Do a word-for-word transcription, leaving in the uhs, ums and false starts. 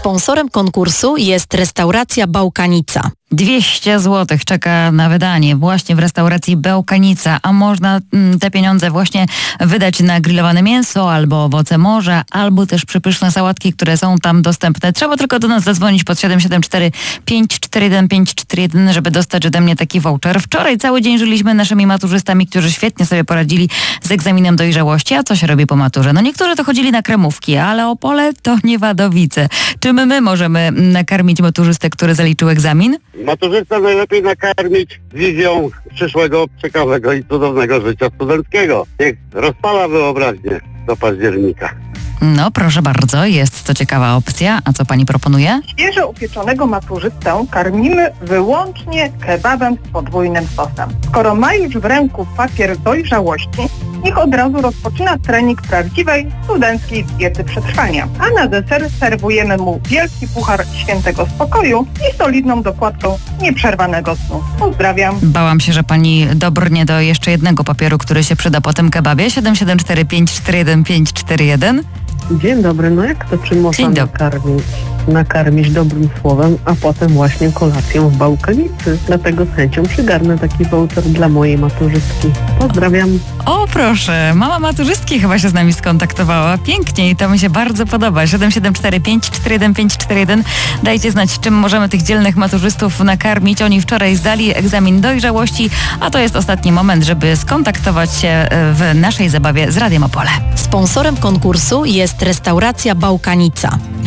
Sponsorem konkursu jest restauracja Bałkanica. dwieście złotych czeka na wydanie właśnie w restauracji Bałkanica, a można mm, te pieniądze właśnie wydać na grillowane mięso albo owoce morza, albo też przepyszne sałatki, które są tam dostępne. Trzeba tylko do nas zadzwonić pod siedem siedem cztery pięć cztery jeden pięć cztery jeden, żeby dostać ode mnie taki voucher. Wczoraj cały dzień żyliśmy naszymi maturzystami, którzy świetnie sobie poradzili z egzaminem dojrzałości. A co się robi po maturze? No niektórzy to chodzili na kremówki, ale Opole to nie Wadowice. Czy my, my możemy nakarmić maturzystę, który zaliczył egzamin? Maturzysta najlepiej nakarmić wizją przyszłego, ciekawego i cudownego życia studenckiego. Niech rozpala wyobraźnię do października. No proszę bardzo, jest to ciekawa opcja. A co pani proponuje? Świeżo upieczonego maturzystę karmimy wyłącznie kebabem z podwójnym sosem. Skoro ma już w ręku papier dojrzałości, niech od razu rozpoczyna trening prawdziwej studenckiej diety przetrwania. A na deser serwujemy mu wielki puchar świętego spokoju i solidną dokładką nieprzerwanego snu. Pozdrawiam. Bałam się, że pani dobrnie do jeszcze jednego papieru, który się przyda po tym kebabie. siedem siedem cztery pięć cztery jeden pięć cztery jeden. Dzień dobry, no jak to czy można Dzień dobry. nakarmić, nakarmić dobrym słowem, a potem właśnie kolacją w Bałkanicy. Dlatego z chęcią przygarnę taki voucher dla mojej maturzystki. Pozdrawiam. O proszę, mama maturzystki chyba się z nami skontaktowała. Pięknie i to mi się bardzo podoba. siedem siedem cztery pięć cztery jeden pięć cztery jeden. Dajcie znać, czym możemy tych dzielnych maturzystów nakarmić. Oni wczoraj zdali egzamin dojrzałości, a to jest ostatni moment, żeby skontaktować się w naszej zabawie z Radiem Opole. Sponsorem konkursu jest restauracja Bałkanica.